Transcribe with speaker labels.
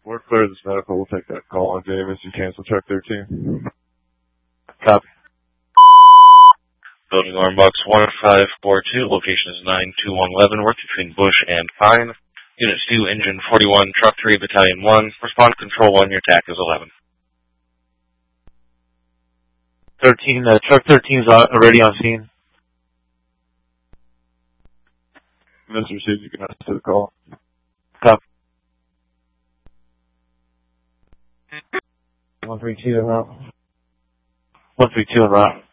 Speaker 1: We're clear this medical. We'll take that call on Davis and cancel truck 13.
Speaker 2: Copy.
Speaker 3: Building Arm Box 1542, location is 9211 Leavenworth between Bush and Pine. Unit 2, Engine 41, Truck 3, Battalion 1. Respond Control 1, your TAC is 11.
Speaker 2: 13, truck 13 is already on scene.
Speaker 1: Mr. Received, you can answer the call.
Speaker 2: Copy. 132 en route. 132 en route.